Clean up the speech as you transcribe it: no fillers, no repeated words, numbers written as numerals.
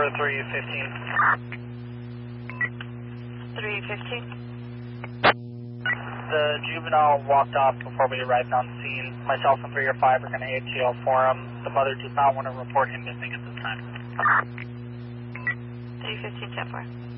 315. 315. The juvenile walked off before we arrived on scene. Myself and 3 or 5 are going to ATO for him. The mother does not want to report him missing at this time. 315, 10-4.